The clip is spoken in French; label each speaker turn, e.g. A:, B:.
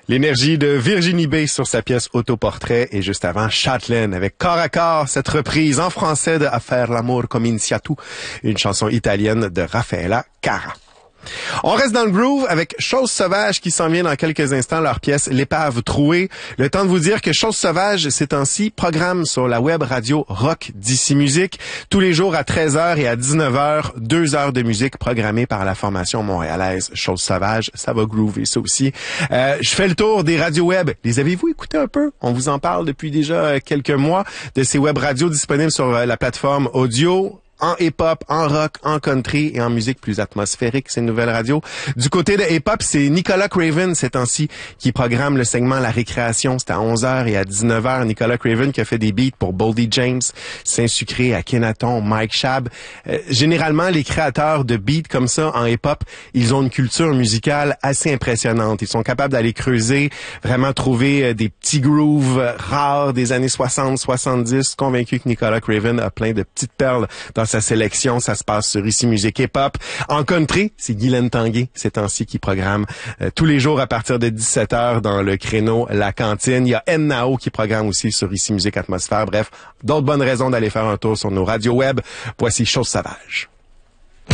A: L'énergie de Virginie B sur sa pièce Autoportrait et juste avant Châtelaine avec Corps à corps, cette reprise en français de A faire l'amour comme iniziato, une chanson italienne de Raffaella Cara. On reste dans le groove avec Chose Sauvage qui s'en vient dans quelques instants, leur pièce L'épave trouée. Le temps de vous dire que Chose Sauvage, ces temps-ci, programme sur la web radio Rock d'ici Musique. Tous les jours à 13h et à 19h, 2 heures de musique programmée par la formation montréalaise Chose Sauvage. Ça va groover, ça aussi. Je fais le tour des radios web. Les avez-vous écoutés un peu? On vous en parle depuis déjà quelques mois de ces web radios disponibles sur la plateforme audio, en hip-hop, en rock, en country et en musique plus atmosphérique, ces nouvelles radios. Du côté de hip-hop, c'est Nicolas Craven, ces temps-ci, qui programme le segment La Récréation. C'est à 11h et à 19h. Nicolas Craven qui a fait des beats pour Boldy James, Saint-Sucré, Akhenaton, Mike Shab. Généralement, les créateurs de beats comme ça en hip-hop, ils ont une culture musicale assez impressionnante. Ils sont capables d'aller creuser, vraiment trouver des petits grooves rares des années 60, 70. Convaincu que Nicolas Craven a plein de petites perles dans sa sélection. Ça se passe sur Ici Musique Hip Hop. En country, c'est Guylaine Tanguay, ces temps-ci, qui programme tous les jours à partir de 17h dans le créneau La Cantine. Il y a Nao qui programme aussi sur Ici Musique Atmosphère. Bref, d'autres bonnes raisons d'aller faire un tour sur nos radios web. Voici Chose Sauvage.